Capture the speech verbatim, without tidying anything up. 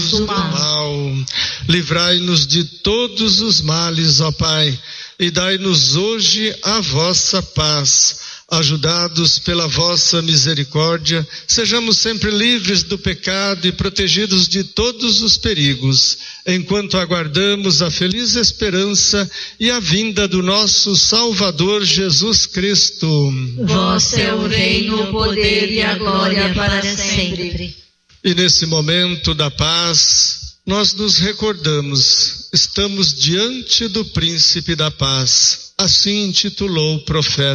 Livrai-nos do mal. Livrai-nos de todos os males, ó Pai, e dai-nos hoje a vossa paz. Ajudados pela vossa misericórdia, sejamos sempre livres do pecado e protegidos de todos os perigos, enquanto aguardamos a feliz esperança e a vinda do nosso Salvador Jesus Cristo. Vosso é o reino, o poder e a glória para sempre. E nesse momento da paz, nós nos recordamos, estamos diante do Príncipe da Paz. Assim intitulou o profeta